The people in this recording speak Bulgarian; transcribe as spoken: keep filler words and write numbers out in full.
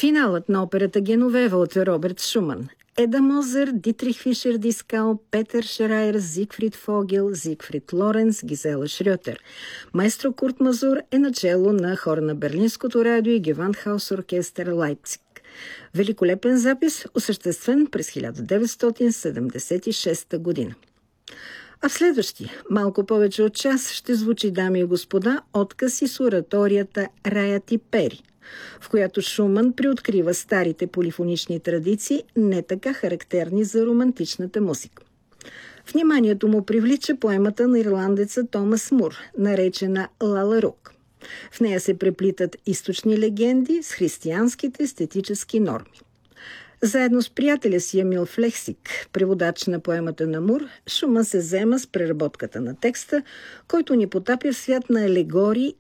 Финалът на операта Геновева от Роберт Шуман. Еда Мозер, Дитрих Фишер Дискал, Петър Шрайер, Зигфрид Фогел, Зигфрид Лоренц, Гизела Шрьотер. Маестро Курт Мазур е начело на хора на Берлинското радио и Гевандхаус оркестър Лайпциг. Великолепен запис, осъществен през хиляда деветстотин седемдесет и шеста година. А в следващия, малко повече от час, ще звучи, дами и господа, отказ из ораторията «Рая ти пери», в която Шуман приоткрива старите полифонични традиции, не така характерни за романтичната музика. Вниманието му привлича поемата на ирландеца Томас Мур, наречена «Лала Рук». В нея се преплитат източни легенди с християнските естетически норми. Заедно с приятеля си Емил Флексик, преводач на поемата на Мур, Шуман се заема с преработката на текста, който ни потапя в свят на алегории